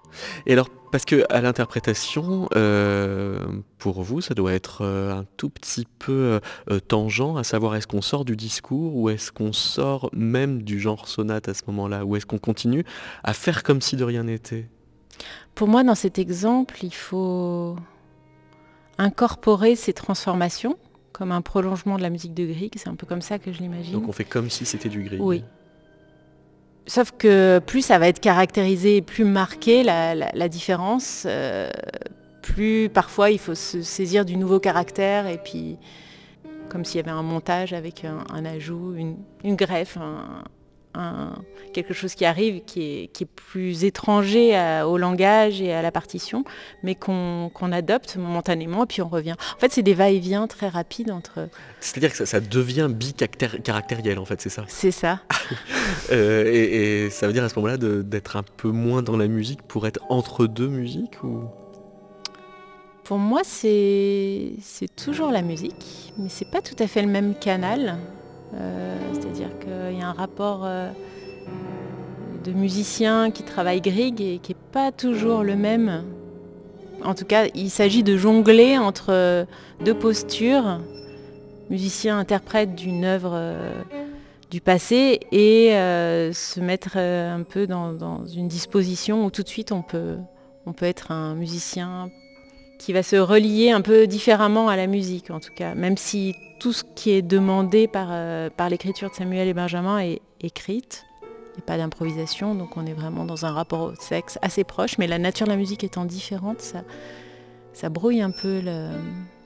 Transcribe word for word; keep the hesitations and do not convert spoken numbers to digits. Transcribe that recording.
Et alors, parce qu'à l'interprétation, heu, pour vous, ça doit être, heu, un tout petit peu, heu heu, tangent, à savoir est-ce qu'on sort du discours ou est-ce qu'on sort même du genre sonate à ce moment-là? Ou est-ce qu'on continue à faire comme si de rien n'était? Pour moi, dans cet exemple, il faut incorporer ces transformations comme un prolongement de la musique de Grieg. C'est un peu comme ça que je Donc l'imagine. on fait comme si c'était du Grieg. Oui. Sauf que plus ça va être caractérisé, plus marqué la, la, la différence, euh, plus parfois il faut se saisir du nouveau caractère et puis comme s'il y avait un montage avec un, un ajout, une, une greffe, un, un, quelque chose qui arrive qui est, qui est plus étranger à, au langage et à la partition, mais qu'on qu'on adopte momentanément et puis on revient. En fait, c'est des va-et-vient très rapides entre... C'est-à-dire que ça ça devient bi-caractériel en fait, c'est ça? C'est ça. Heu et et ça veut dire à ce moment-là de d'être un peu moins dans la musique pour être entre deux musiques ou? Pour moi, c'est c'est toujours la musique, mais c'est pas tout à fait le même canal. Euh, C'est-à-dire qu'il y a un rapport euh, de musiciens qui travaillent Grieg et qui n'est pas toujours le même. En tout cas, il s'agit de jongler entre euh, deux postures, musicien interprète d'une œuvre euh, du passé et euh, se mettre euh, un peu dans, dans une disposition où tout de suite on peut, on peut être un musicien qui va se relier un peu différemment à la musique en tout cas, même si tout ce qui est demandé par, euh, par l'écriture de Samuel et Benjamin est écrite. Il n'y a pas d'improvisation, donc on est vraiment dans un rapport au sexe assez proche, mais la nature de la musique étant différente, ça, ça brouille un peu le,